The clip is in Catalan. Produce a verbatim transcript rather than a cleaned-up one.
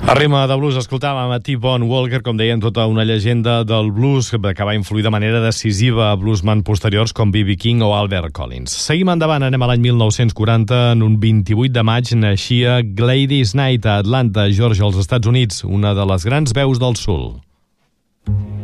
A rima de blues escoltàvem a T-Bone Walker, com deien, tota una llegenda del blues que va influir de manera decisiva a bluesman posteriors com B B King o Albert Collins. Seguim endavant, anem a l'any mil nou-cents quaranta. En un vint-i-vuit de maig naixia Gladys Knight a Atlanta, Georgia, als Estats Units, una de les grans veus del soul.